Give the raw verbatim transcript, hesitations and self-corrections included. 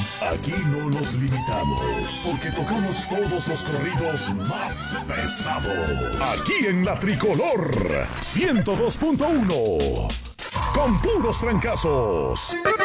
Aquí no nos limitamos, porque tocamos todos los corridos más pesados. Aquí en la Tricolor ciento dos punto uno, con puros trancazos.